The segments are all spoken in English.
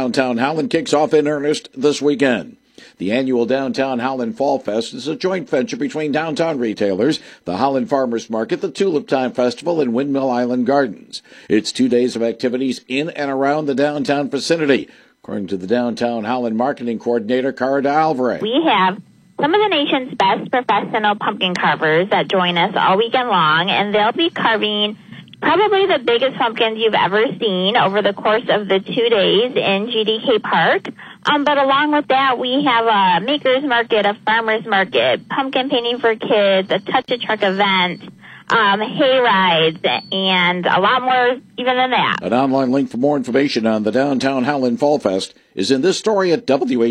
Downtown Howland kicks off in earnest this weekend. The annual Downtown Howland Fall Fest is a joint venture between downtown retailers, the Howland Farmers Market, the Tulip Time Festival, and Windmill Island Gardens. It's 2 days of activities in and around the downtown vicinity, according to the Downtown Howland Marketing Coordinator, Cara Alvarez. We have some of the nation's best professional pumpkin carvers that join us all weekend long, and they'll be carving probably the biggest pumpkins you've ever seen over the course of the 2 days in GDK Park. But along with that, we have a maker's market, a farmer's market, pumpkin painting for kids, a touch-a-truck event, hay rides, and a lot more even than that. An online link for more information on the Downtown Howland Fall Fest is in this story at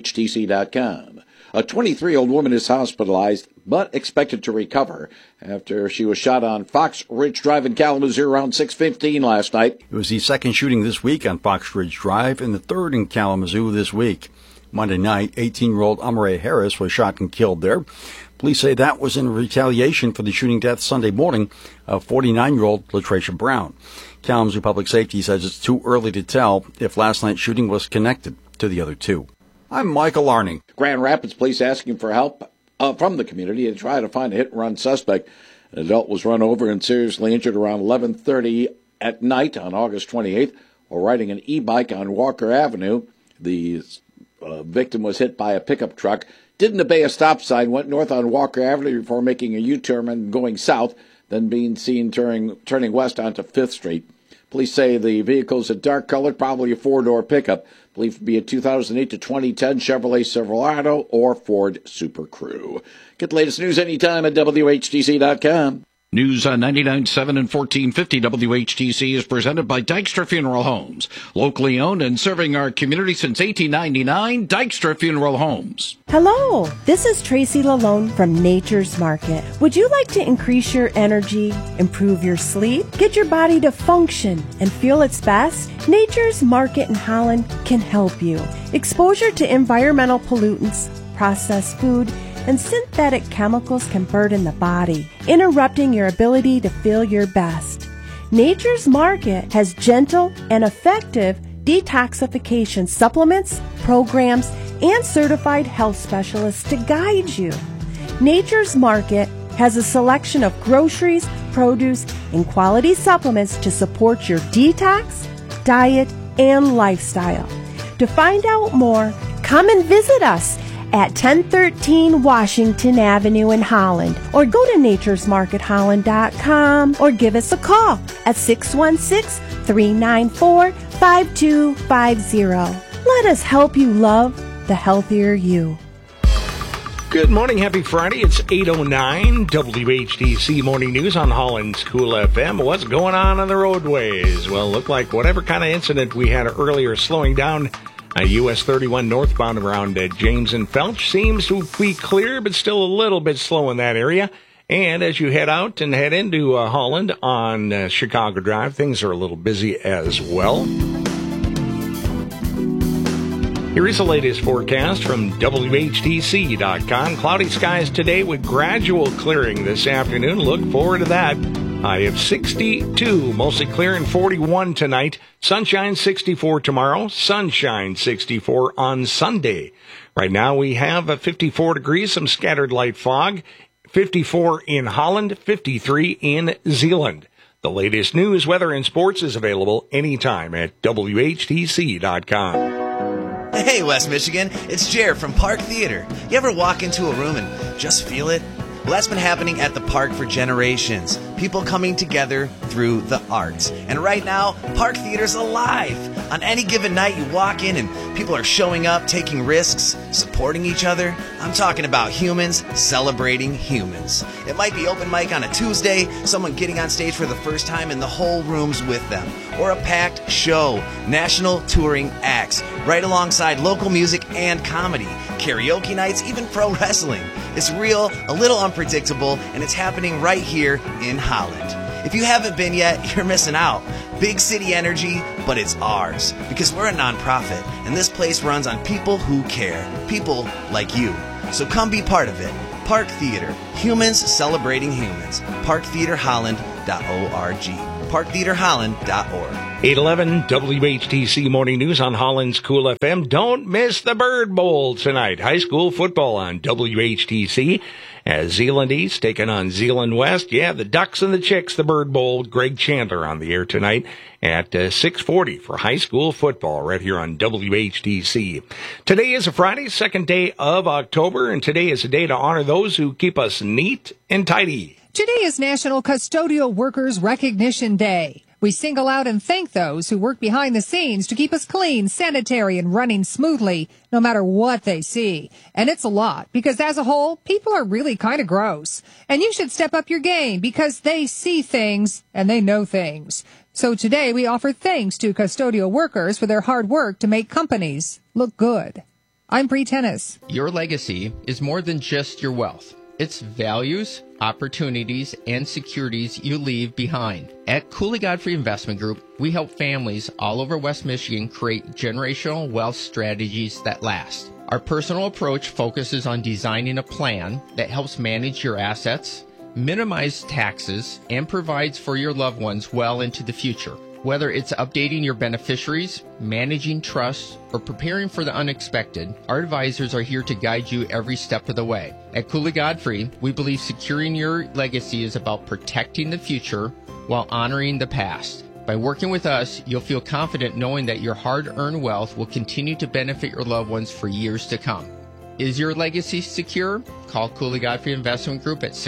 WHTC.com. A 23-year-old woman is hospitalized but expected to recover after she was shot on Fox Ridge Drive in Kalamazoo around 6:15 last night. It was the second shooting this week on Fox Ridge Drive and the third in Kalamazoo this week. Monday night, 18-year-old Amaray Harris was shot and killed there. Police say that was in retaliation for the shooting death Sunday morning of 49-year-old Latricia Brown. Kalamazoo Public Safety says it's too early to tell if last night's shooting was connected to the other two. I'm Michael Arning. Grand Rapids police asking for help from the community to try to find a hit-and-run suspect. An adult was run over and seriously injured around 11:30 at night on August 28th while riding an e-bike on Walker Avenue. The victim was hit by a pickup truck, didn't obey a stop sign, went north on Walker Avenue before making a U-turn and going south, then being seen turning west onto 5th Street. Police say the vehicle is a dark-colored, probably a four-door pickup, believed to be a 2008 to 2010 Chevrolet Silverado or Ford Super Crew. Get the latest news anytime at WHTC.com. News on 99.7 and 1450 WHTC is presented by Dykstra Funeral Homes. Locally owned and serving our community since 1899, Dykstra Funeral Homes. Hello, this is Tracy Lalone from Nature's Market. Would you like to increase your energy, improve your sleep, get your body to function and feel its best? Nature's Market in Holland can help you. Exposure to environmental pollutants, processed food, and synthetic chemicals can burden the body, interrupting your ability to feel your best. Nature's Market has gentle and effective detoxification supplements, programs, and certified health specialists to guide you. Nature's Market has a selection of groceries, produce, and quality supplements to support your detox, diet, and lifestyle. To find out more, come and visit us at 1013 Washington Avenue in Holland, or go to naturesmarketholland.com or give us a call at 616-394-5250. Let us help you love the healthier you. Good morning, happy Friday. It's 8:09 WHTC Morning News on Holland's Cool FM. What's going on the roadways? Well, look like whatever kind of incident we had earlier slowing down US 31 northbound around James and Felch seems to be clear, but still a little bit slow in that area. And as you head out and head into Holland on Chicago Drive, things are a little busy as well. Here is the latest forecast from WHTC.com. Cloudy skies today with gradual clearing this afternoon. Look forward to that. High of 62, mostly clear, and 41 tonight. Sunshine 64 tomorrow. Sunshine 64 on Sunday. Right now we have 54 degrees, some scattered light fog. 54 in Holland, 53 in Zeeland. The latest news, weather, and sports is available anytime at WHTC.com. Hey, West Michigan, it's Jer from Park Theater. You ever walk into a room and just feel it? Well, that's been happening at the park for generations. People coming together through the arts. And right now, Park Theater's alive. On any given night, you walk in and people are showing up, taking risks, supporting each other. I'm talking about humans celebrating humans. It might be open mic on a Tuesday, someone getting on stage for the first time and the whole room's with them. Or a packed show, national touring acts, right alongside local music and comedy, karaoke nights, even pro wrestling. It's real, a little unpredictable, and it's happening right here in Holland. If you haven't been yet, you're missing out. Big city energy, but it's ours. Because we're a nonprofit, and this place runs on people who care. People like you. So come be part of it. Park Theater. Humans celebrating humans. ParkTheaterHolland.org. ParkTheaterHolland.org. 811 WHTC Morning News on Holland's Cool FM. Don't miss the Bird Bowl tonight. High school football on WHTC as Zeeland East taking on Zeeland West. Yeah, the Ducks and the Chicks, the Bird Bowl. Greg Chandler on the air tonight at 6:40 for high school football right here on WHTC. Today is a Friday, second day of October, and today is a day to honor those who keep us neat and tidy. Today is National Custodial Workers Recognition Day. We single out and thank those who work behind the scenes to keep us clean, sanitary, and running smoothly, no matter what they see. And it's a lot, because as a whole, people are really kind of gross. And you should step up your game, because they see things and they know things. So today we offer thanks to custodial workers for their hard work to make companies look good. I'm Bree Tennis. Your legacy is more than just your wealth. It's values, opportunities, and securities you leave behind. At Cooley Godfrey Investment Group, we help families all over West Michigan create generational wealth strategies that last. Our personal approach focuses on designing a plan that helps manage your assets, minimize taxes, and provides for your loved ones well into the future. Whether it's updating your beneficiaries, managing trusts, or preparing for the unexpected, our advisors are here to guide you every step of the way. At Cooley Godfrey, we believe securing your legacy is about protecting the future while honoring the past. By working with us, you'll feel confident knowing that your hard-earned wealth will continue to benefit your loved ones for years to come. Is your legacy secure? Call Cooley Godfrey Investment Group at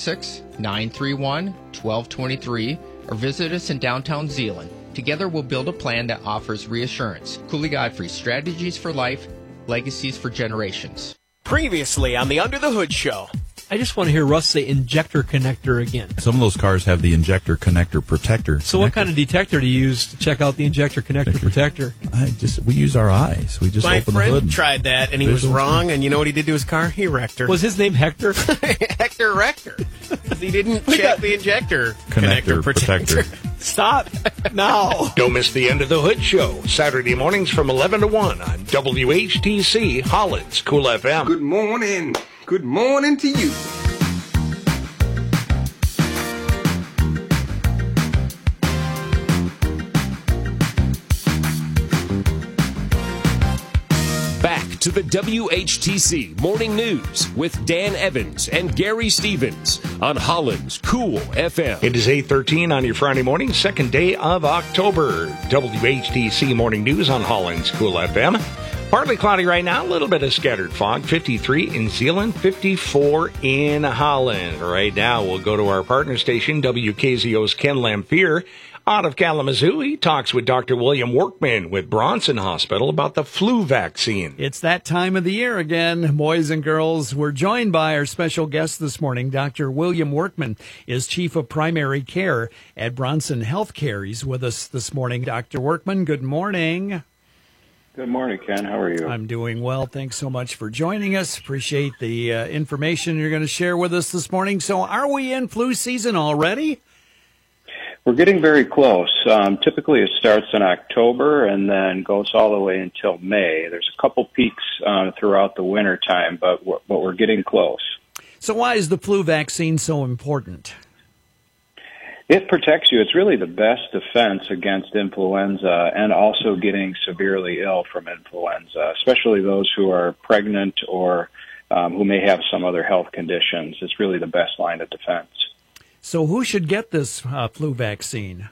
616-931-1223 or visit us in downtown Zeeland. Together we'll build a plan that offers reassurance. Cooley Godfrey, strategies for life, legacies for generations. Previously on the Under the Hood Show. I just want to hear Russ say injector connector again. Some of those cars have the injector connector protector. So what kind of detector do you use to check out the injector connector protector? We use our eyes. We just open the hood. My friend tried that, and he was wrong, and you know what he did to his car? He wrecked her. Was his name Hector? Hector wrecked her. He didn't check the injector connector protector. Stop now. Don't miss the End of the Hood Show, Saturday mornings from 11 to 1 on WHTC, Holland's Cool FM. Good morning. Good morning to you. Back to the WHTC Morning News with Dan Evans and Gary Stevens on Holland's Cool FM. It is 8:13 on your Friday morning, second day of October. WHTC Morning News on Holland's Cool FM. Partly cloudy right now, a little bit of scattered fog. 53 in Zeeland, 54 in Holland. Right now, we'll go to our partner station, WKZO's Ken Lamphere. Out of Kalamazoo, he talks with Dr. William Workman with Bronson Hospital about the flu vaccine. It's that time of the year again, boys and girls. We're joined by our special guest this morning. Dr. William Workman is Chief of Primary Care at Bronson Healthcare. He's with us this morning. Dr. Workman, good morning. Good morning, Ken. How are you? I'm doing well. Thanks so much for joining us. Appreciate the information you're going to share with us this morning. So are we in flu season already? We're getting very close. Typically it starts in October and then goes all the way until May. There's a couple peaks throughout the winter time, but we're getting close. So why is the flu vaccine so important? It protects you. It's really the best defense against influenza and also getting severely ill from influenza, especially those who are pregnant or who may have some other health conditions. It's really the best line of defense. So who should get this flu vaccine?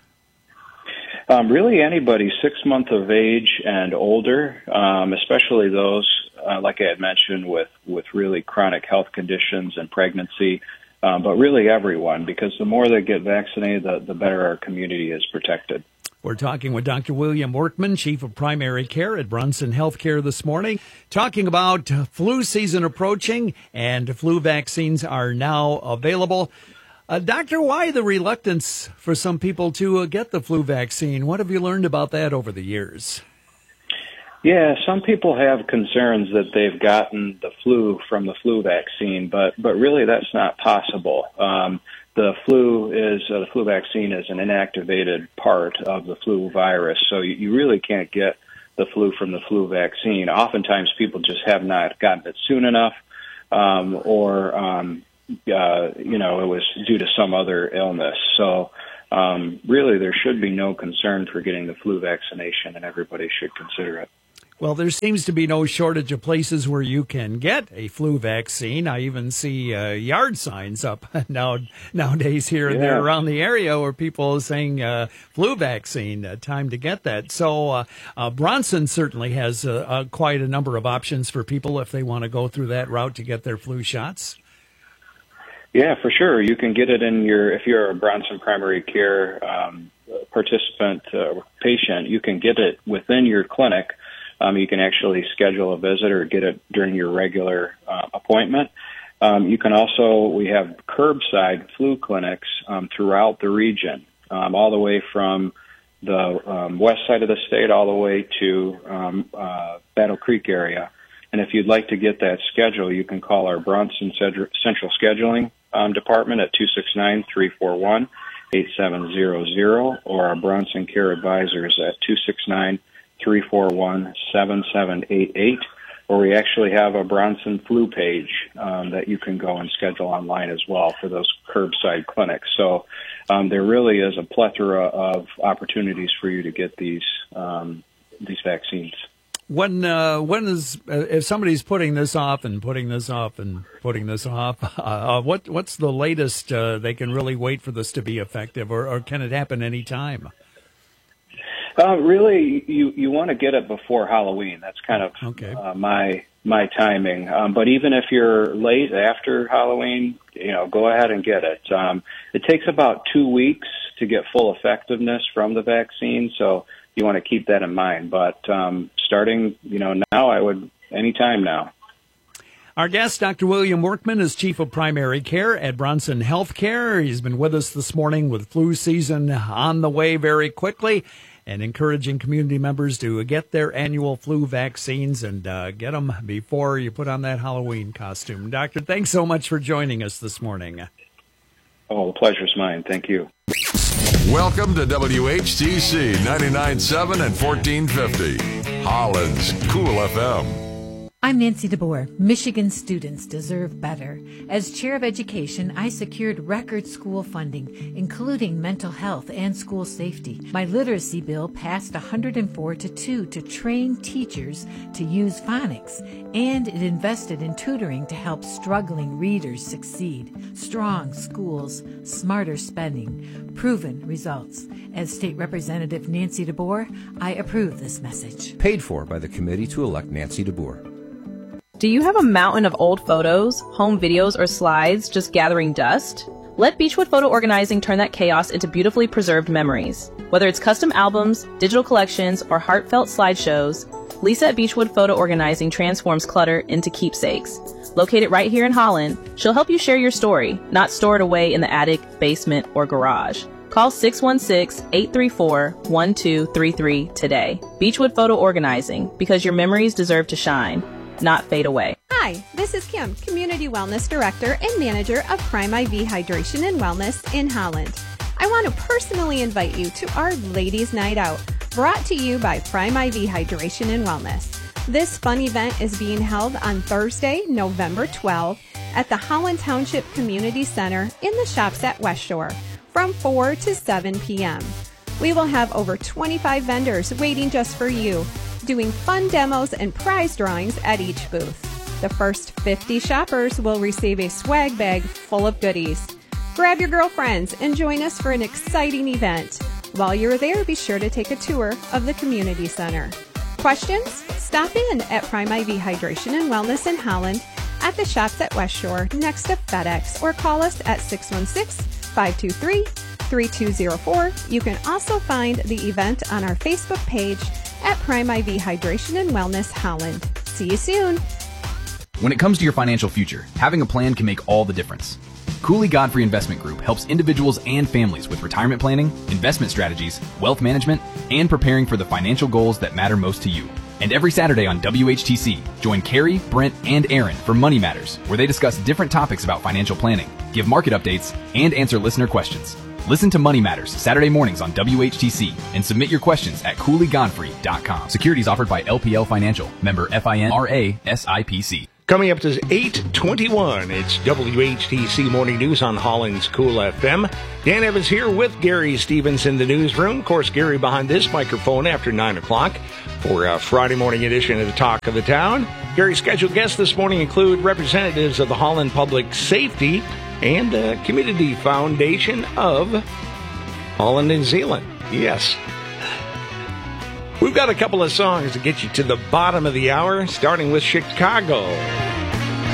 Really anybody 6 months of age and older, especially those, like I had mentioned, with really chronic health conditions and pregnancy. But really everyone, because the more they get vaccinated, the better our community is protected. We're talking with Dr. William Workman, Chief of Primary Care at Bronson Healthcare this morning, talking about flu season approaching and flu vaccines are now available. Doctor, why the reluctance for some people to get the flu vaccine? What have you learned about that over the years? Yeah, some people have concerns that they've gotten the flu from the flu vaccine, but really that's not possible. The flu vaccine is an inactivated part of the flu virus, so you really can't get the flu from the flu vaccine. Oftentimes people just have not gotten it soon enough, or it was due to some other illness. So really there should be no concern for getting the flu vaccination, and everybody should consider it. Well, there seems to be no shortage of places where you can get a flu vaccine. I even see yard signs up nowadays here and there around the area where people are saying flu vaccine, time to get that. So Bronson certainly has quite a number of options for people if they want to go through that route to get their flu shots. Yeah, for sure. You can get it if you're a Bronson Primary Care participant patient, you can get it within your clinic. You can actually schedule a visit or get it during your regular appointment. You can also, we have curbside flu clinics throughout the region, all the way from the west side of the state all the way to Battle Creek area. And if you'd like to get that schedule, you can call our Bronson Central Scheduling Department at 269-341-8700 or our Bronson Care Advisors at 269-341-7788, or we actually have a Bronson flu page that you can go and schedule online as well for those curbside clinics. So there really is a plethora of opportunities for you to get these vaccines. When is if somebody's putting this off and putting this off and putting this off, what's the latest they can really wait for this to be effective, or can it happen any time? Really, you want to get it before Halloween. That's kind of my timing. But even if you're late after Halloween, go ahead and get it. It takes about 2 weeks to get full effectiveness from the vaccine, so you want to keep that in mind. But starting, now, I would anytime now. Our guest, Dr. William Workman, is Chief of Primary Care at Bronson Healthcare. He's been with us this morning with flu season on the way very quickly, and encouraging community members to get their annual flu vaccines and get them before you put on that Halloween costume. Doctor, thanks so much for joining us this morning. Oh, the pleasure's mine. Thank you. Welcome to WHTC 99.7 and 1450, Holland's Cool FM. I'm Nancy DeBoer. Michigan students deserve better. As chair of education, I secured record school funding, including mental health and school safety. My literacy bill passed 104-2 to train teachers to use phonics, and it invested in tutoring to help struggling readers succeed. Strong schools, smarter spending, proven results. As State Representative Nancy DeBoer, I approve this message. Paid for by the committee to elect Nancy DeBoer. Do you have a mountain of old photos, home videos, or slides just gathering dust? Let Beechwood Photo Organizing turn that chaos into beautifully preserved memories. Whether it's custom albums, digital collections, or heartfelt slideshows, Lisa at Beechwood Photo Organizing transforms clutter into keepsakes. Located right here in Holland, she'll help you share your story, not store it away in the attic, basement, or garage. Call 616-834-1233 today. Beechwood Photo Organizing, because your memories deserve to shine, not fade away. Hi, this is Kim, Community Wellness Director and Manager of Prime IV Hydration and Wellness in Holland. I want to personally invite you to our Ladies' Night Out, brought to you by Prime IV Hydration and Wellness. This fun event is being held on Thursday, November 12th at the Holland Township Community Center in the shops at West Shore from 4 to 7 p.m. We will have over 25 vendors waiting just for you, doing fun demos and prize drawings at each booth. The first 50 shoppers will receive a swag bag full of goodies. Grab your girlfriends and join us for an exciting event. While you're there, be sure to take a tour of the community center. Questions? Stop in at Prime IV Hydration and Wellness in Holland at the shops at West Shore next to FedEx, or call us at 616-523-3204. You can also find the event on our Facebook page at Prime IV Hydration and Wellness Holland. See you soon. When it comes to your financial future, having a plan can make all the difference. Cooley Godfrey Investment Group helps individuals and families with retirement planning, investment strategies, wealth management, and preparing for the financial goals that matter most to you. And every Saturday on WHTC, join Carrie, Brent, and Aaron for Money Matters, where they discuss different topics about financial planning, give market updates, and answer listener questions. Listen to Money Matters Saturday mornings on WHTC and submit your questions at CooleyGodfrey.com. Securities offered by LPL Financial, member FINRA SIPC. Coming up to 8:21, it's WHTC Morning News on Holland's Cool FM. Dan Evans here with Gary Stevens in the newsroom. Of course, Gary behind this microphone after 9 o'clock for a Friday morning edition of the Talk of the Town. Gary's scheduled guests this morning include representatives of the Holland Public Safety and the Community Foundation of Holland, New Zealand. Yes. We've got a couple of songs to get you to the bottom of the hour, starting with Chicago.